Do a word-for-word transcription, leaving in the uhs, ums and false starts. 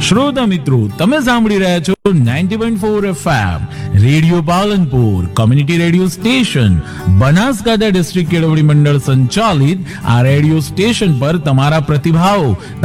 શ્રોતા મિત્રો, તમે સાંભળી રહ્યા છો ninety point four FM radio Palanpur, community radio station, Banaskantha district કેળવણી મંડળ સંચાલિત આ રેડિયો સ્ટેશન પર તમારા પ્રતિભાવો